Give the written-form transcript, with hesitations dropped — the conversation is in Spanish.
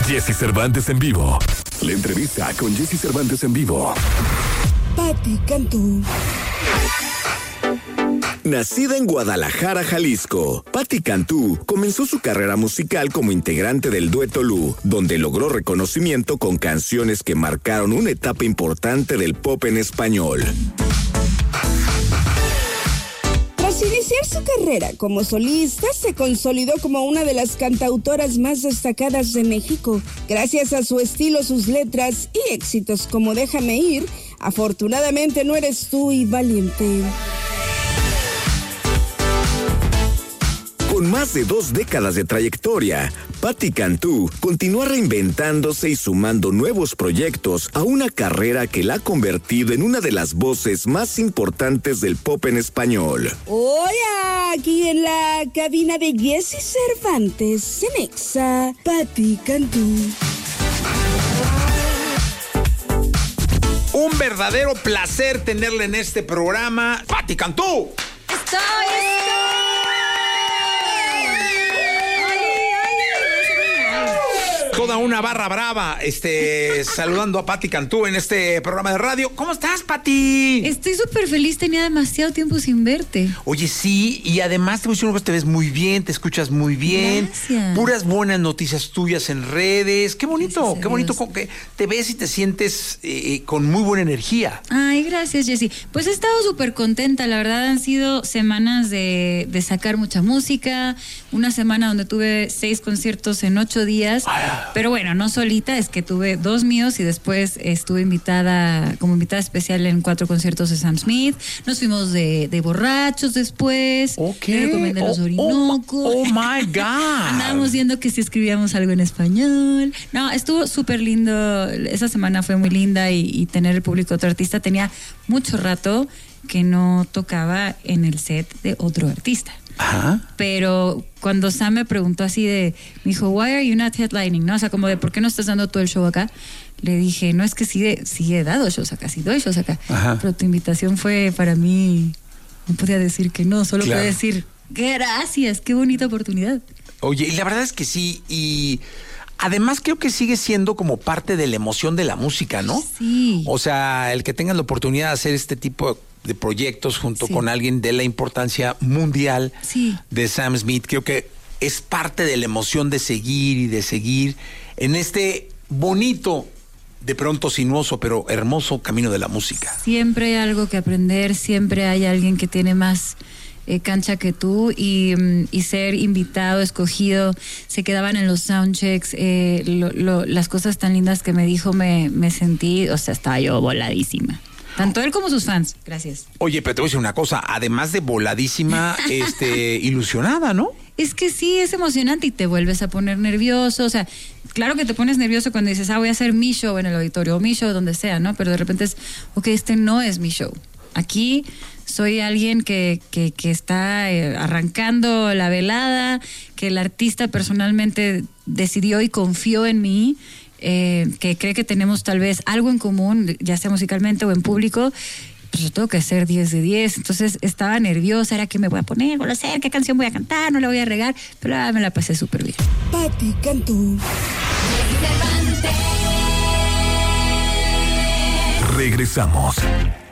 Jessy Cervantes en vivo. La entrevista con Jessy Cervantes en vivo. Patti Cantú. Nacida en Guadalajara, Jalisco, Patti Cantú comenzó su carrera musical como integrante del dueto Lu, donde logró reconocimiento con canciones que marcaron una etapa importante del pop en español. Tras iniciar su carrera como solista, se consolidó como una de las cantautoras más destacadas de México. Gracias a su estilo, sus letras y éxitos como Déjame ir, Afortunadamente no eres tú y Valiente. Con más de 2 décadas de trayectoria, Patti Cantú continúa reinventándose y sumando nuevos proyectos a una carrera que la ha convertido en una de las voces más importantes del pop en español. Hola, aquí en la cabina de Jessy Cervantes, en Exa, Patti Cantú. Un verdadero placer tenerla en este programa. ¡Patti Cantú! Toda una barra brava, saludando a Patti Cantú en este programa de radio. ¿Cómo estás, Patti? Estoy súper feliz, tenía demasiado tiempo sin verte. Oye, sí, y además te voy a decir una cosa, te ves muy bien, te escuchas muy bien. Gracias. Puras buenas noticias tuyas en redes. Qué bonito, qué bonito Dios. con que te ves y te sientes con muy buena energía. Ay, gracias, Jessy. Pues he estado súper contenta, la verdad han sido semanas de sacar mucha música, una semana donde tuve 6 conciertos en 8 días. Pero bueno, no solita, es que tuve 2 míos y después estuve como invitada especial en 4 conciertos de Sam Smith. Nos fuimos de borrachos después. Ok. Le recomendé Los Orinoco. Oh my God. Andábamos viendo que si escribíamos algo en español. No, estuvo súper lindo. Esa semana fue muy linda y tener el público de otro artista. Tenía mucho rato que no tocaba en el set de otro artista. Ajá. Pero cuando Sam me preguntó así me dijo, why are you not headlining? ¿No? O sea, como de, ¿por qué no estás dando todo el show acá? Le dije, no, es que sí he dado shows acá, sí doy shows acá. Ajá. Pero tu invitación fue para mí, no podía decir que no, solo Claro. podía decir, gracias, qué bonita oportunidad. Oye, y la verdad es que sí, y además creo que sigue siendo como parte de la emoción de la música, ¿no? Sí. O sea, el que tengas la oportunidad de hacer este tipo de proyectos junto Sí. con alguien de la importancia mundial Sí. de Sam Smith, creo que es parte de la emoción de seguir en este bonito, de pronto sinuoso, pero hermoso camino de la música. Siempre hay algo que aprender, siempre hay alguien que tiene más cancha que tú y ser invitado, escogido, se quedaban en los soundchecks, las cosas tan lindas que me dijo, me sentí, o sea, estaba yo voladísima. Tanto él como sus fans. Gracias. Oye, pero te voy a decir una cosa, además de voladísima, ilusionada, ¿no? Es que sí, es emocionante y te vuelves a poner nervioso. O sea, claro que te pones nervioso cuando dices, voy a hacer mi show en el auditorio, o mi show donde sea, ¿no? Pero de repente es, ok, este no es mi show. Aquí soy alguien que está arrancando la velada, que el artista personalmente decidió y confió en mí, que cree que tenemos tal vez algo en común, ya sea musicalmente o en público. Pues yo tengo que hacer 10 de 10, entonces estaba nerviosa, era qué me voy a poner, voy a hacer, qué canción voy a cantar, no la voy a regar, pero me la pasé súper bien. Patti Cantú. Regresamos.